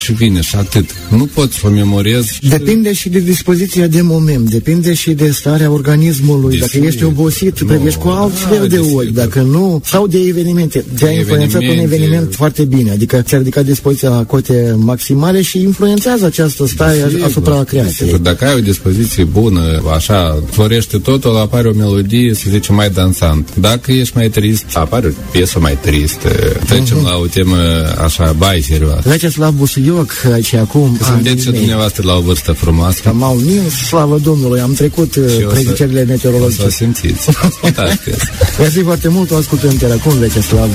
și vine și atât. Nu pot să o memorez. Depinde și de dispoziția de moment, depinde și de starea organismului. Dacă ești obosit, privești cu alt fel de ochi, dacă nu, sau de evenimente. Te-a influențat un eveniment foarte bine, adică ți-a ridicat dispoziția la cote maximale și influențează această stare asupra creației. Dacă ai o dispoziție bună, așa, florește totul, apare o melodie, să zice, mai dansant. Dacă ești mai trist, apare o piesă mai tristă. Trecem la o temă așa, bai serioasă. Vyacheslav Busuioc, aici acum. Sunteți și dumneavoastră la o vârstă frumoasă. M-au nins, slavă Domnului, am trecut predicerile meteorologice. O să simțiți. Ascultați piesă. Mersi foarte mult, o ascultăm chiar acum, Vyacheslav.